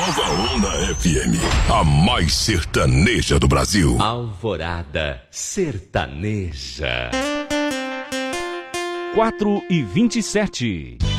Nova Onda FM, a mais sertaneja do Brasil. Alvorada Sertaneja. 4h27.